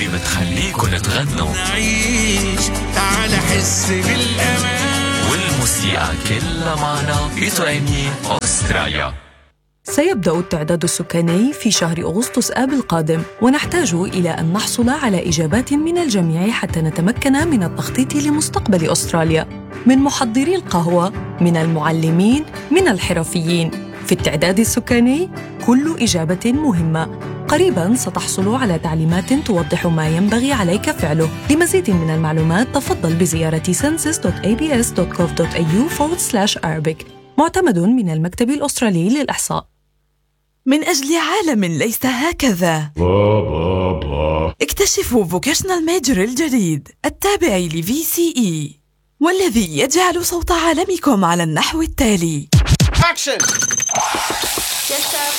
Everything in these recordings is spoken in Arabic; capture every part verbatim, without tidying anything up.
اللي بتخليكن تغنوا. نعيش تعال حس بالأمان، والموسيقى كلها معنا بتغني أستراليا. سيبدأ التعداد السكاني في شهر أغسطس آب القادم، ونحتاج إلى أن نحصل على إجابات من الجميع حتى نتمكن من التخطيط لمستقبل أستراليا، من محضري القهوة، من المعلمين، من الحرفيين. في التعداد السكاني كل إجابة مهمة. قريباً ستحصل على تعليمات توضح ما ينبغي عليك فعله. لمزيد من المعلومات تفضل بزيارة census دوت a b s دوت gov دوت a u forward slash arabic. معتمد من المكتب الأسترالي للإحصاء. من أجل عالم ليس هكذا، اكتشفوا فوكيشنال ميجر الجديد التابع ل في سي إي، والذي يجعل صوت عالمكم على النحو التالي. Action! Yes, sir.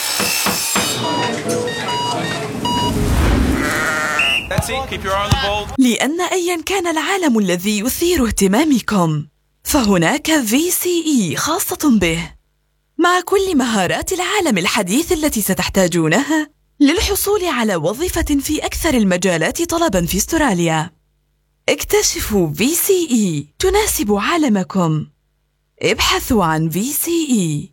That's it. Keep your eye on the ball. لأن أيا كان العالم الذي يثير اهتمامكم فهناك في سي إي خاصة به، مع كل مهارات العالم الحديث التي ستحتاجونها للحصول على وظيفة في أكثر المجالات طلباً في استراليا. اكتشفوا في سي إي تناسب عالمكم. ابحثوا عن في سي إي.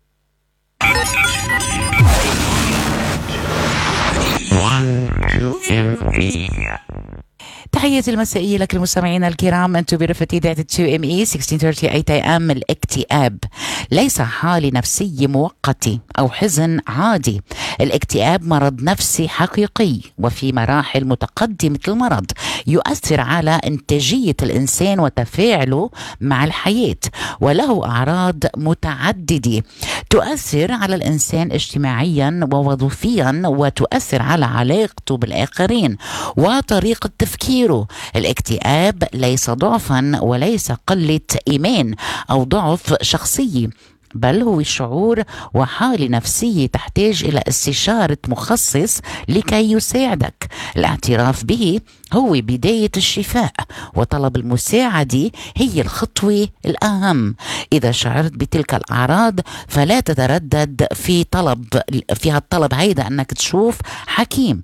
تحياتي المسائية لك المستمعين الكرام. أنتم برفة إذاعة تو إم إي ستة ثلاثين ثمانية إيه إم. الاكتئاب ليس حال نفسي مؤقت أو حزن عادي. الاكتئاب مرض نفسي حقيقي وفي مراحل متقدمة المرض، يؤثر على إنتاجية الإنسان وتفاعله مع الحياة، وله أعراض متعددة تؤثر على الإنسان اجتماعيا ووظيفيا، وتؤثر على علاقته بالآخرين وطريقة تفكيره. الاكتئاب ليس ضعفا وليس قلة إيمان أو ضعف شخصي، بل هو شعور وحالة نفسية تحتاج إلى استشارة مخصص لكي يساعدك. الاعتراف به هو بداية الشفاء، وطلب المساعدة هي الخطوة الأهم. إذا شعرت بتلك الأعراض فلا تتردد في طلب في هالطلب هيدا أنك تشوف حكيم،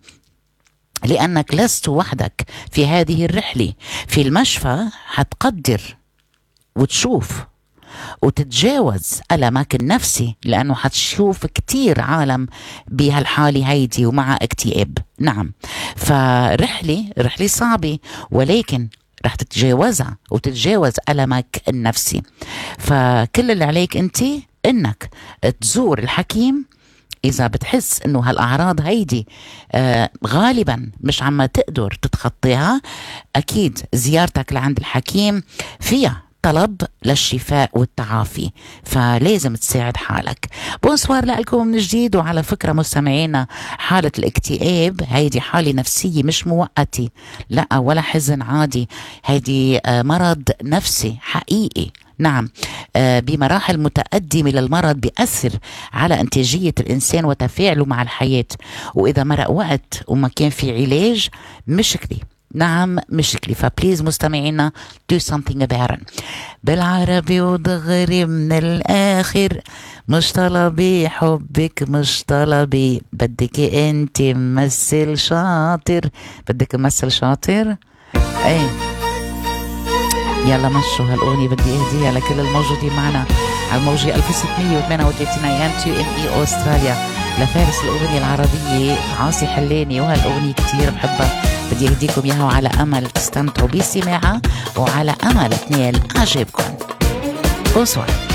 لأنك لست وحدك في هذه الرحلة. في المشفى حتقدر وتشوف وتتجاوز ألمك النفسي، لأنه حتشوف كتير عالم بهالحالة هيدي ومع اكتئاب. نعم، فرحلة رحلة صعبة، ولكن رح تتجاوزها وتتجاوز ألمك النفسي. فكل اللي عليك أنت إنك تزور الحكيم إذا بتحس إنه هالأعراض هيدي آه غالبا مش عم تقدر تتخطيها. أكيد زيارتك لعند الحكيم فيها طلب للشفاء والتعافي، فلازم تساعد حالك. بونسوار لكم من جديد. وعلى فكرة مستمعينا، حالة الاكتئاب هيدي حالة نفسية مش مؤقتة، لا ولا حزن عادي، هيدي آه مرض نفسي حقيقي. نعم، بمراحل متقدمة للمرض بيأثر على إنتاجية الإنسان وتفاعله مع الحياة، وإذا مرق وقت وما كان في علاج مشكلة. نعم مشكلة. فبليز مستمعينا do something about it. بالعربي ودغري من الآخر، مش طلبي حبك مش طلبي، بدك انت ممثل شاطر. بدك ممثل شاطر؟ ايه يلا مشوا هالأغنية، بدي اهديها لكل الموجودين معنا على الموجة ألف وستمية وثمانية وثلاثين أيام تو إم إي أستراليا. لفارس الأغنية العربية عاصي حلاني، وهالأغنية كتير بحبها، بدي اهديكم اياها وعلى أمل تستمتعوا بسماعها وعلى أمل تنال أعجابكم. بونسوار.